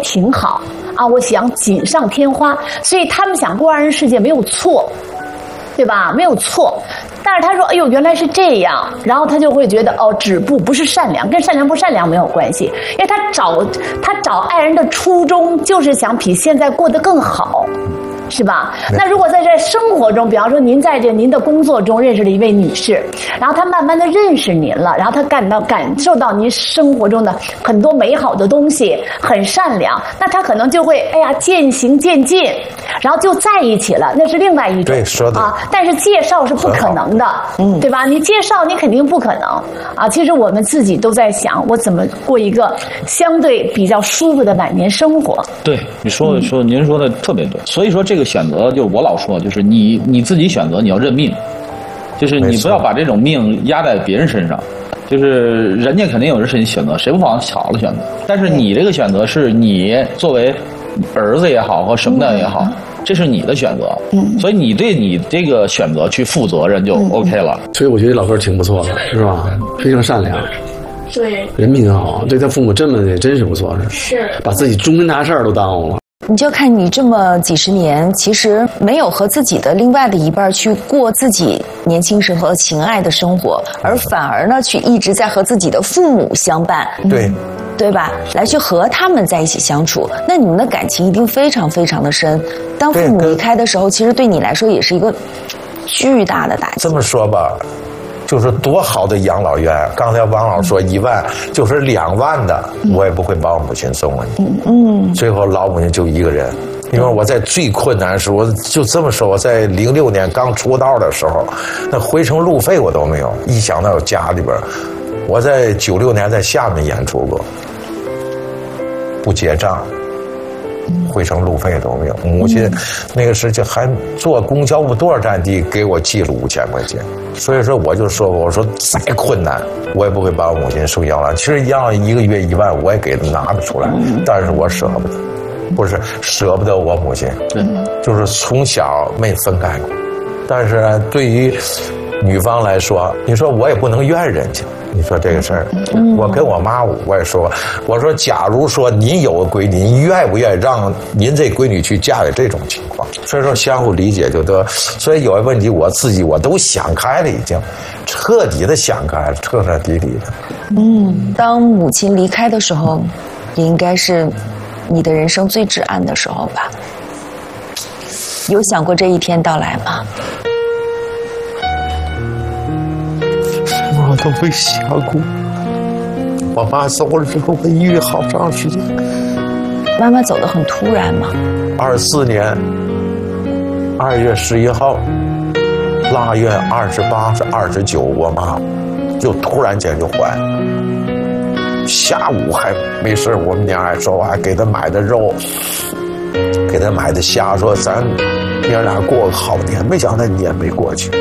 挺好啊，我想锦上添花，所以他们想过二人世界没有错，对吧？没有错。但是他说：“哎呦，原来是这样。”然后他就会觉得哦，止步不是善良，跟善良不善良没有关系，因为他找爱人的初衷就是想比现在过得更好。是吧？那如果在这生活中，比方说您在您的工作中认识了一位女士，然后她慢慢的认识您了，然后她感受到您生活中的很多美好的东西，很善良，那她可能就会渐行渐近，然后就在一起了，那是另外一种。 对，说的啊，但是介绍是不可能的，对吧？你介绍你肯定不可能啊。其实我们自己都在想，我怎么过一个相对比较舒服的晚年生活。 对，您说的特别对，所以说这个选择，就我老说，就是你自己选择，你要认命，就是你不要把这种命压在别人身上，就是人家肯定有人是你选择，谁不往好了选择，但是你这个选择是你作为儿子也好或什么的也好，这是你的选择，所以你对你这个选择去负责任就 OK 了。 所以我觉得老哥挺不错的，是吧？非常善良。 对， 人品好，对他父母这么也真是不错， 是把自己终身大事都耽误了。 你就看你这么几十年，其实没有和自己的另外的一半去过自己年轻时候情爱的生活，而反而呢，去一直在和自己的父母相伴，对吧？来去和他们在一起相处，那你们的感情一定非常非常的深。当父母离开的时候，其实对你来说也是一个巨大的打击。 这么说吧，就是多好的养老院，刚才王老说1万，就是2万的，我也不会把我母亲送过去。最后老母亲就一个人，因为我在最困难的时候，我就这么说，我在06年刚出道的时候，那回程路费我都没有，一想到家里边，我在96年在厦门演出过，不结账。回程路费都没有，母亲那个时就还坐公交不多少站地给我寄了5000块钱，所以说我就说，我说再困难我也不会把我母亲送养老。其实养老1个月1万我也给他拿得出来，但是我舍不得，不是舍不得我母亲，就是从小没分开过。但是对于女方来说，你说我也不能怨人家。你说这个事儿，我跟我妈我也说，我说假如说您有个闺女，您愿不愿意让您这闺女去嫁给这种情况？所以说相互理解就得。所以有些问题我自己我都想开了，已经彻底的想开了，彻彻底底的。 当母亲离开的时候，也应该是你的人生最至暗的时候吧？有想过这一天到来吗？ 我都没想过，我妈走了之后，我抑郁好长时间。 妈妈走得很突然吗 ？24年2月11号，腊月28是29，我妈就突然间就坏了。下午还没事，我们娘还说我还给她买的肉，给她买的虾，说咱娘俩过个好年。没想到那年没过去。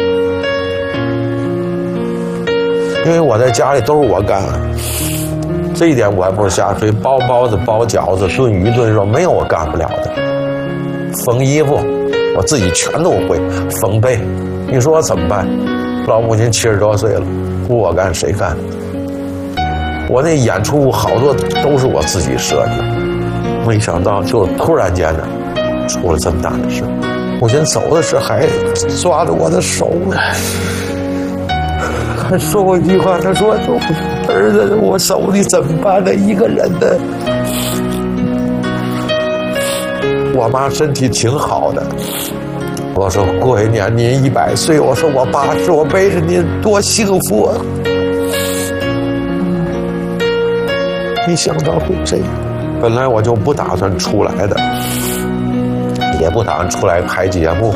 因为我在家里都是我干，这一点我还不是下水，包包子、包饺子、炖鱼、炖肉，没有我干不了的。缝衣服，我自己全都会。缝被，你说我怎么办？老母亲70多岁了，不我干谁干？我那演出好多都是我自己设计的，没想到就突然间的出了这么大的事。母亲走的时候还抓着我的手呢。他说过一句话，他说：“儿子，我走你怎么办呢？一个人的。”我妈身体挺好的，我说过一年您100岁，我说我80，我背着您多幸福啊！没想到会这样，本来我就不打算出来的，也不打算出来拍节目。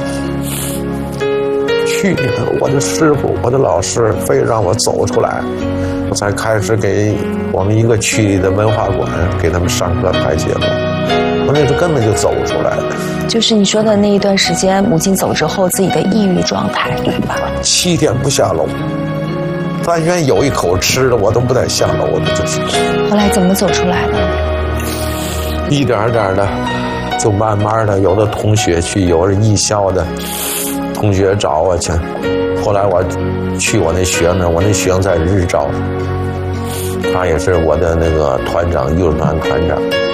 去年我的师傅，我的老师非让我走出来，我才开始给我们一个区里的文化馆给他们上课拍节目。我那时候根本就走不出来。 就是你说的那一段时间，母亲走之后自己的抑郁状态，对吧 ？7天不下楼，但愿有一口吃的，我都不带下楼的，就是。 后来怎么走出来的？ 一点点的，就慢慢的，有的同学去，有的艺校的同学找我去。后来我去我那学生，我那学生在日照，他也是我的那个团长，艺术团团长。